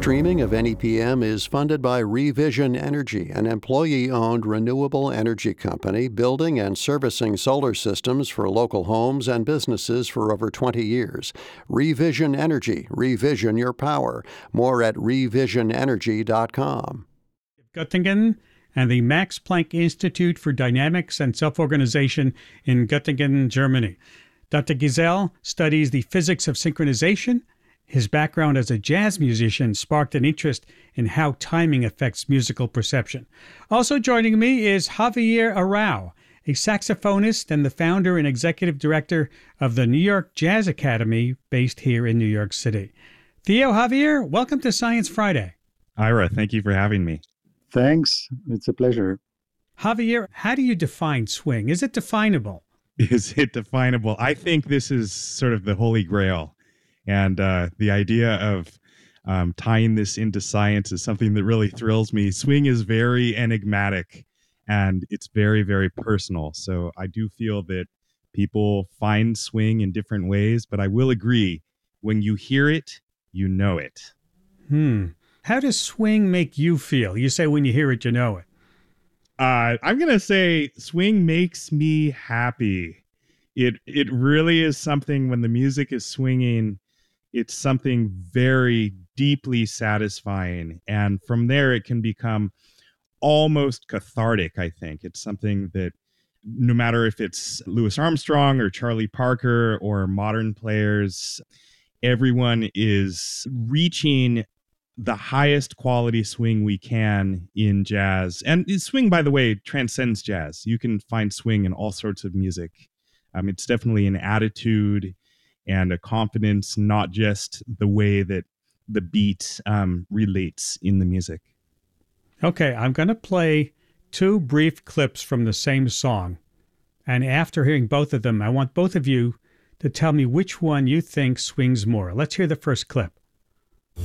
Streaming of NEPM is funded by Revision Energy, an employee-owned renewable energy company building and servicing solar systems for local homes and businesses for over 20 years. Revision Energy. Revision your power. More at revisionenergy.com. Göttingen and the Max Planck Institute for Dynamics and Self-Organization in Göttingen, Germany. Dr. Giesel studies the physics of synchronization. His background as a jazz musician sparked an interest in how timing affects musical perception. Also joining me is Javier Arau, a saxophonist and the founder and executive director of the New York Jazz Academy, based here in New York City. Theo, Javier, welcome to Science Friday. Ira, thank you for having me. Thanks. It's a pleasure. Javier, how do you define swing? Is it definable? Is it definable? I think this is sort of the holy grail. And the idea of tying this into science is something that really thrills me. Swing is very enigmatic and it's very, very personal. So I do feel that people find swing in different ways, but I will agree, when you hear it, you know it. How does swing make you feel? You say when you hear it, you know it. I'm going to say swing makes me happy. It really is something when the music is swinging. It's something very deeply satisfying. And from there, it can become almost cathartic, I think. It's something that no matter if it's Louis Armstrong or Charlie Parker or modern players, everyone is reaching the highest quality swing we can in jazz. And swing, by the way, transcends jazz. You can find swing in all sorts of music. It's definitely an attitude and a confidence, not just the way that the beat relates in the music. Okay, I'm going to play two brief clips from the same song. And after hearing both of them, I want both of you to tell me which one you think swings more. Let's hear the first clip.